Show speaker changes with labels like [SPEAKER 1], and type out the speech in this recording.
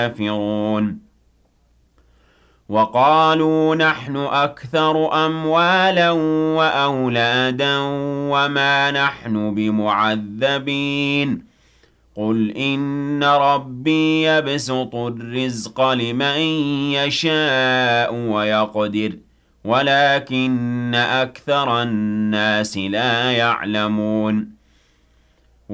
[SPEAKER 1] كافرون وقالوا نحن أكثر أموالا وأولادا وما نحن بمعذبين قل إن ربي يبسط الرزق لمن يشاء ويقدر ولكن أكثر الناس لا يعلمون